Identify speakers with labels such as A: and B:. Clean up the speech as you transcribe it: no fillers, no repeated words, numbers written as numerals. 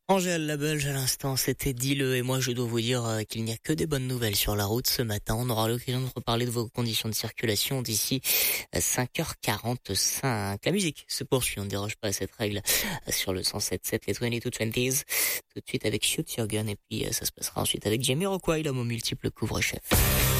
A: Angèle Labelge à l'instant, c'était Dis-le, et moi je dois vous dire qu'il n'y a que des bonnes nouvelles sur la route ce matin. On aura l'occasion de reparler de vos conditions de circulation d'ici 5h45. La musique se poursuit, on ne déroge pas à cette règle sur le 107.7, les 2220s. Tout de suite avec Shoot Your Gun, et puis ça se passera ensuite avec Jamiroquai, l'homme aux multiples couvre-chefs.